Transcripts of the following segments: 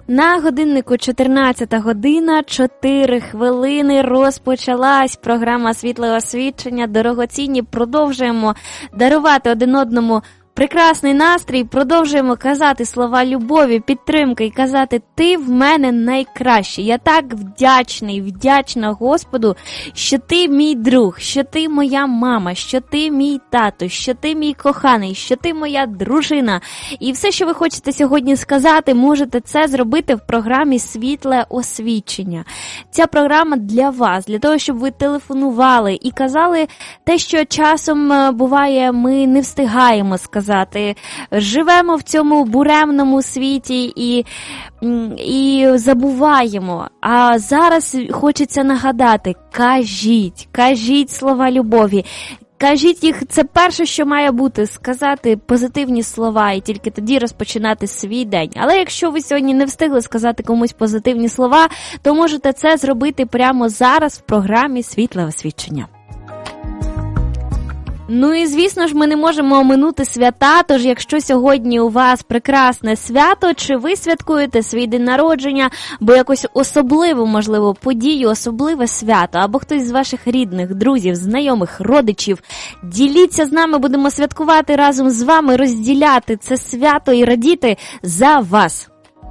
На годиннику 14 година, 4 хвилини, розпочалась програма «Світле освічення». Дорогоцінні, продовжуємо дарувати один одному прекрасний настрій, продовжуємо казати слова любові, підтримки і казати «Ти в мене найкращий». Я так вдячна Господу, що ти мій друг, що ти моя мама, що ти мій тато, що ти мій коханий, що ти моя дружина. І все, що ви хочете сьогодні сказати, можете це зробити в програмі «Світле освічення». Ця програма для вас, для того, щоб ви телефонували і казали те, що часом буває, ми не встигаємо сказати. Живемо в цьому буремному світі і забуваємо. А зараз хочеться нагадати, кажіть слова любові. Кажіть їх, це перше, що має бути, сказати позитивні слова і тільки тоді розпочинати свій день. Але якщо ви сьогодні не встигли сказати комусь позитивні слова, то можете це зробити прямо зараз в програмі «Світле освічення». Ну і, звісно ж, ми не можемо оминути свята, тож якщо сьогодні у вас прекрасне свято, чи ви святкуєте свій день народження, або якусь особливу, можливо, подію, особливе свято, або хтось з ваших рідних, друзів, знайомих, родичів, діліться з нами, будемо святкувати разом з вами, розділяти це свято і радіти за вас.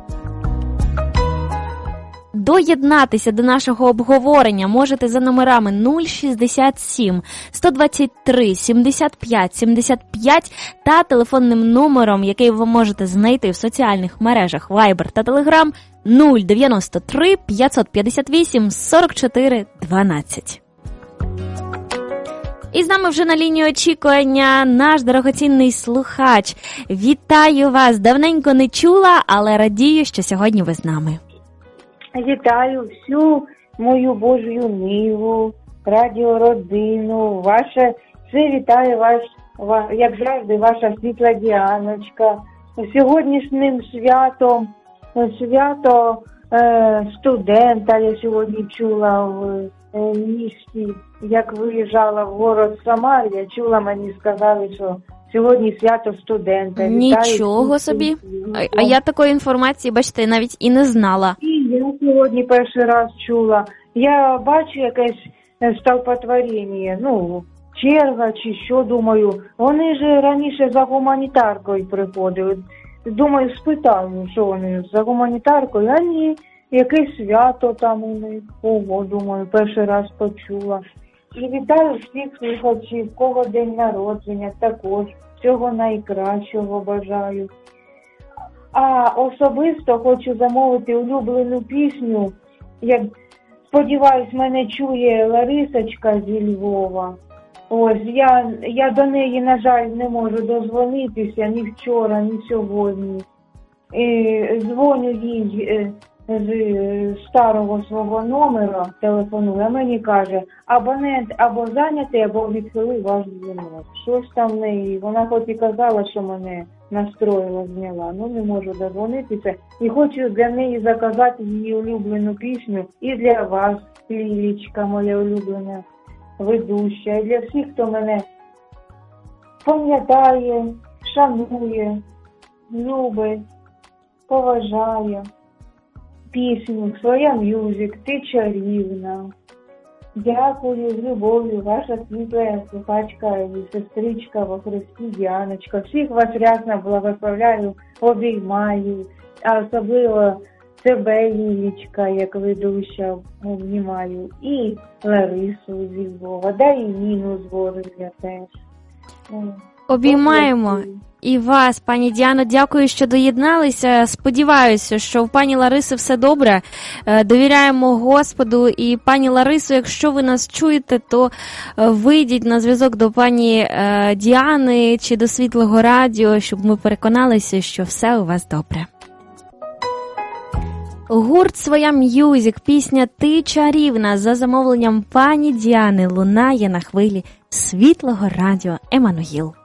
Доєднатися до нашого обговорення можете за номерами 067 123 75 75 та телефонним номером, який ви можете знайти в соціальних мережах Viber та Telegram 093 558 44 12. І з нами вже на лінії очікування наш дорогоцінний слухач. Вітаю вас! Давненько не чула, але радію, що сьогодні ви з нами. Вітаю всю мою Божу ниву, радіородину, ваше, все вітаю вас, як завжди, ваша світла Діаночка. Сьогоднішнім свято студента я сьогодні чула в місті, як виїжджала в город Самар, чула, мені сказали, що сьогодні свято студента. Нічого собі. А я такої інформації, бачите, навіть і не знала. І я сьогодні перший раз чула. Я бачу якесь стовпотворення, черга чи що, думаю. Вони ж раніше за гуманітаркою приходили. Думаю, спитаю, що вони за гуманітаркою, а ні, якесь свято там у них. Ого, думаю, перший раз почула. І вітаю всіх слухачів, кого день народження, також всього найкращого бажаю. А особисто хочу замовити улюблену пісню. Сподіваюсь, мене чує Ларисочка зі Львова. Ось, я до неї, на жаль, не можу дозвонитися ні вчора, ні сьогодні. Дзвоню їй з старого свого номера, телефоную, а мені каже, абонент або зайнятий, або відхилив ваш дзвінок. Щось там в неї, вона хоч і казала, що мене настроїла, зняла, не можу додзвонитися. І хочу для неї заказати її улюблену пісню і для вас, Лілічка, моя улюблена ведуща, і для всіх, хто мене пам'ятає, шанує, любить, поважає. Пісню «Своя мюзик», «Ти чарівна». Дякую, з любов'ю, ваша світла слухачка і сестричка во Христі Діаночка. Всіх вас рясно благословляю, обіймаю, а особливо себе, Лілічка, як ведуща, обнімаю. І Ларису зі Львова, да і Ніну з Ворожя теж. Обіймаємо і вас, пані Діано, дякую, що доєдналися. Сподіваюся, що в пані Лариси все добре. Довіряємо Господу. І пані Ларисо, якщо ви нас чуєте, то вийдіть на зв'язок до пані Діани чи до Світлого радіо, щоб ми переконалися, що все у вас добре. Гурт «Своя мюзик», пісня «Ти чарівна» за замовленням пані Діани лунає на хвилі Світлого радіо Еммануїл.